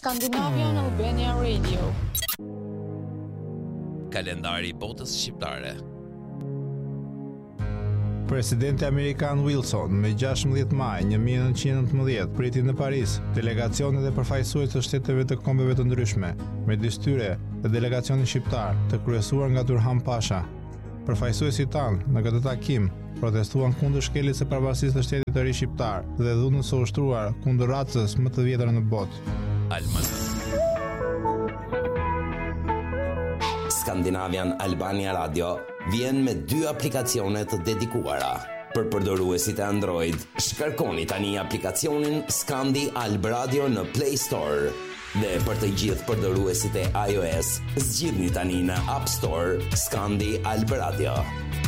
Scandinavian Albania Radio. Kalendari i botës shqiptare. Presidenti Amerikan Wilson me 16 maj 1919 priti në Paris delegacionet e përfaqësues të shteteve të kombeve të ndryshme, me dystyre dhe delegacionin shqiptar të kryesuar nga Turhan Pasha. Përfaqësuesit tanë në këtë takim protestuan kundër shkeljes së pavarësisë të shtetit të ri shqiptar dhe dhunës së ushtruar kundër racës më të vjetër në botë. Skandinavian Albania Radio vjen me 2 aplikacione të dedikuara. Për përdoruesit e Android, shkarkoni tani aplikacionin Skandi Alb Radio në Play Store. Dhe për të gjithë përdoruesit e iOS, zgjidhni tani në App Store Skandi Alb Radio.